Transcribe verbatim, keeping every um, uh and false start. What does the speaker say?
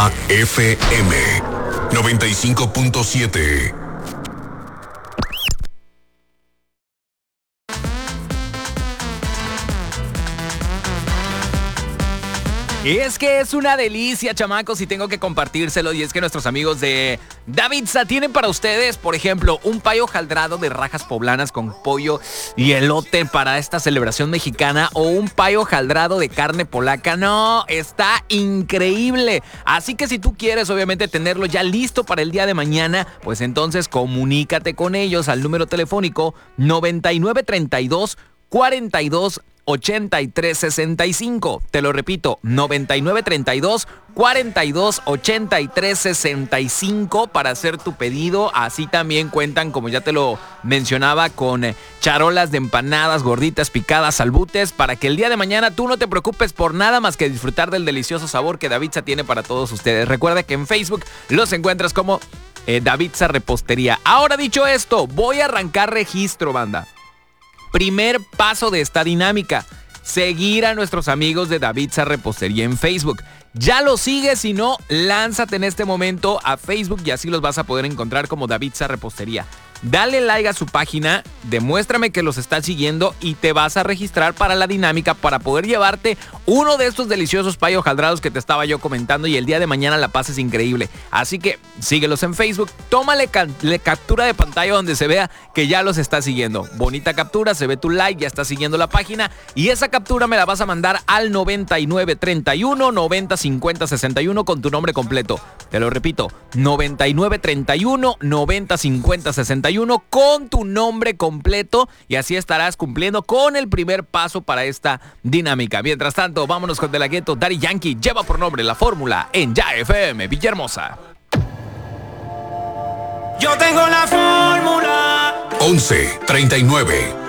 Ya F M noventa y cinco punto siete. Es que es una delicia, chamacos, y tengo que compartírselo. Y es que nuestros amigos de Davidsa tienen para ustedes, por ejemplo, un pay hojaldrado de rajas poblanas con pollo y elote para esta celebración mexicana, o un pay hojaldrado de carne polaca. No, está increíble. Así que si tú quieres, obviamente, tenerlo ya listo para el día de mañana, pues entonces comunícate con ellos al número telefónico noventa y nueve treinta y dos cuarenta y dos ochenta y tres sesenta y cinco. Te lo repito, noventa y nueve treinta y dos cuarenta y dos ochenta y tres sesenta y cinco para hacer tu pedido. Así también cuentan, como ya te lo mencionaba, con charolas de empanadas, gorditas, picadas, salbutes, para que el día de mañana tú no te preocupes por nada más que disfrutar del delicioso sabor que Davidsa tiene para todos ustedes. Recuerda que en Facebook los encuentras como eh, Davidsa Repostería. Ahora, dicho esto, voy a arrancar registro, banda. Primer paso de esta dinámica: seguir a nuestros amigos de Davidsa Repostería en Facebook. Ya lo sigues, si no, lánzate en este momento a Facebook y así los vas a poder encontrar como Davidsa Repostería. Dale like a su página, demuéstrame que los estás siguiendo y te vas a registrar para la dinámica para poder llevarte uno de estos deliciosos pay hojaldrados que te estaba yo comentando, y el día de mañana la pases increíble. Así que síguelos en Facebook, tómale ca- captura de pantalla donde se vea que ya los estás siguiendo. Bonita captura, se ve tu like, ya estás siguiendo la página, y esa captura me la vas a mandar al noventa y nueve treinta y uno noventa cincuenta sesenta y uno con tu nombre completo. Te lo repito, noventa y nueve treinta y uno noventa cincuenta sesenta y uno con tu nombre completo, y así estarás cumpliendo con el primer paso para esta dinámica. Mientras tanto, vámonos con De La Ghetto. Daddy Yankee lleva por nombre La Fórmula en Ya F M Villahermosa. Yo tengo la fórmula. once treinta y nueve.